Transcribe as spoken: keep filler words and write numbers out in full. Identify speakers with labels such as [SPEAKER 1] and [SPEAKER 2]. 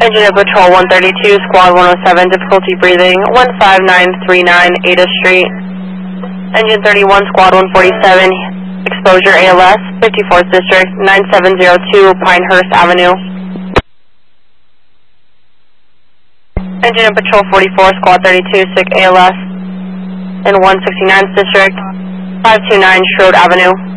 [SPEAKER 1] Engine of Patrol one thirty-two, Squad one oh seven, difficulty breathing, one five nine three nine, Ada Street. Engine thirty-one, Squad one forty-seven, exposure A L S, fifty-fourth District, nine seven zero two, Pinehurst Avenue. Engine of Patrol forty-four, Squad thirty-two, sick A L S, in one sixty-ninth District, five two nine Schroed Avenue.